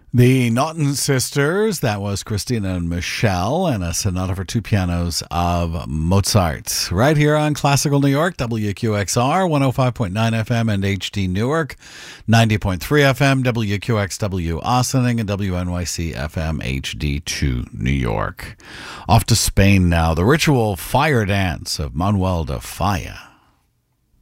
The Naughton Sisters, that was Christina and Michelle, and a sonata for two pianos of Mozart. Right here on Classical New York, WQXR, 105.9 FM and HD Newark, 90.3 FM, WQXW Ossining, and WNYC FM HD2 New York. Off to Spain now, the ritual fire dance of Manuel de Falla.